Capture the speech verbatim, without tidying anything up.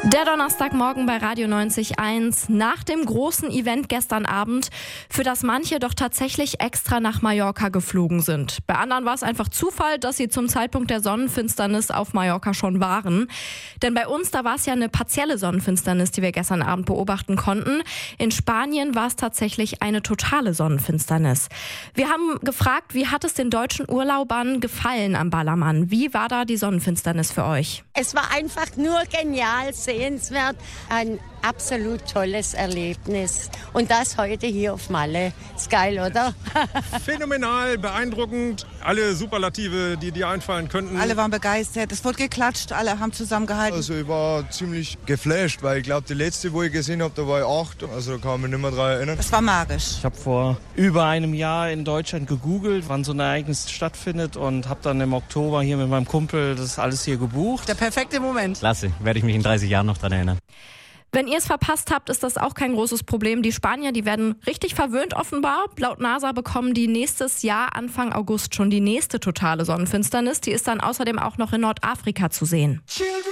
Der Donnerstagmorgen bei Radio neunzig Komma eins nach dem großen Event gestern Abend, für das manche doch tatsächlich extra nach Mallorca geflogen sind. Bei anderen war es einfach Zufall, dass sie zum Zeitpunkt der Sonnenfinsternis auf Mallorca schon waren. Denn bei uns, da war es ja eine partielle Sonnenfinsternis, die wir gestern Abend beobachten konnten. In Spanien war es tatsächlich eine totale Sonnenfinsternis. Wir haben gefragt, wie hat es den deutschen Urlaubern gefallen am Ballermann? Wie war da die Sonnenfinsternis für euch? Es war einfach nur genial, sehenswert, ein absolut tolles Erlebnis. Und das heute hier auf Malle. Ist geil, oder? Phänomenal, beeindruckend. Alle Superlative, die dir einfallen könnten. Alle waren begeistert. Es wurde geklatscht, alle haben zusammengehalten. Also ich war ziemlich geflasht, weil ich glaube, die letzte, wo ich gesehen habe, da war ich acht. Also da kann ich mich nicht mehr daran erinnern. Es war magisch. Ich habe vor über einem Jahr in Deutschland gegoogelt, wann so ein Ereignis stattfindet und habe dann im Oktober hier mit meinem Kumpel das alles hier gebucht. Der perfekte Moment. Klasse, werde ich mich in dreißig Jahren noch dran erinnern. Wenn ihr es verpasst habt, ist das auch kein großes Problem. Die Spanier, die werden richtig verwöhnt offenbar. Laut NASA bekommen die nächstes Jahr, Anfang August, schon die nächste totale Sonnenfinsternis. Die ist dann außerdem auch noch in Nordafrika zu sehen.